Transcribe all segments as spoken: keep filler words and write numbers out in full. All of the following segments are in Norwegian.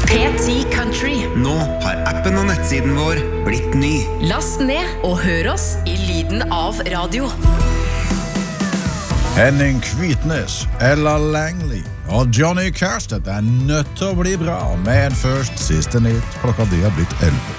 P ti Country. Nå har appen og nettsiden vår blitt ny. Last ned og hør oss i lyden av radio. Henning Kvitnes, Ella Langley og Johnny Carstedt er nødt til å bli bra, men først siste nytt. Klokka de har blitt elleve.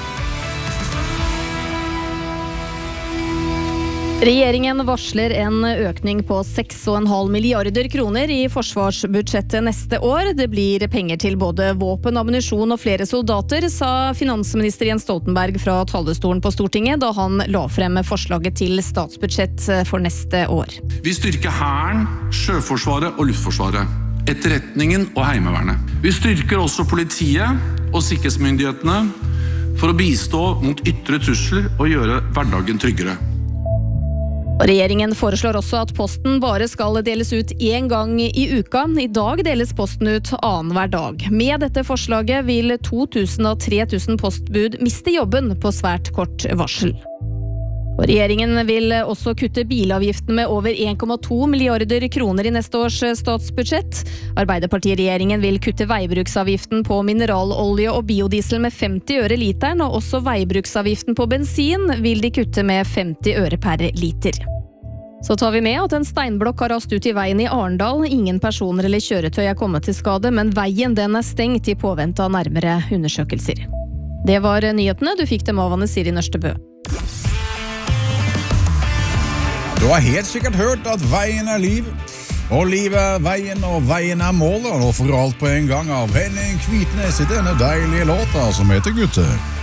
Regjeringen varsler en økning på seks komma fem milliarder kroner i forsvarsbudsjettet neste år. Det blir penger til både våpen, ammunisjon og flere soldater, sa finansminister Jens Stoltenberg fra talerstolen på Stortinget da han la frem forslaget til statsbudsjett for neste år. Vi styrker Hæren, Sjøforsvaret og Luftforsvaret, etterretningen og Heimevernet. Vi styrker også politiet og sikkerhetsmyndighetene for å bistå mot ytre trusler og gjøre hverdagen tryggere. Regjeringen foreslår også at posten bare skal deles ut en gang i uka. I dag deles posten ut annen hver dag. Med dette forslaget vil to tusen og tre tusen postbud miste jobben på svært kort varsel. Og regjeringen vil også kutte bilavgiften med over en komma to milliarder kroner i neste års statsbudsjett. Arbeiderpartiregjeringen vil kutte veibruksavgiften på mineralolje og biodiesel med femti øre literen, og også veibruksavgiften på bensin vil de kutte med femti øre per liter. Så tar vi med at en steinblokk har rast ut i veien i Arendal. Ingen personer eller kjøretøy er kommet til skade, men veien den er stengt i påvente av nærmere undersøkelser. Det var nyhetene. Du fikk dem av Anne Siri Nørstebø. Du har helt sikkert hørt at veien er livet, og livet er veien, og veien er målet, og nå får alt på en gang av Henning Kvitnes i denne deilige låta som heter Gutter.